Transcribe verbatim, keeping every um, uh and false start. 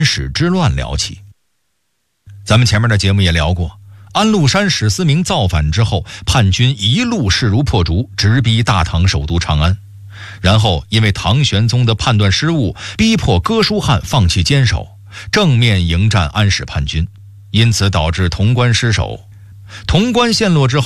史之乱聊起。咱们前面的节目也聊过，安禄山史思明造反之后，叛军一路势如破竹，直逼大唐首都长安。然后因为唐玄宗的判断失误，逼迫哥舒翰放弃坚守，正面迎战安史叛军，因此导致潼关失守。潼关陷落之后，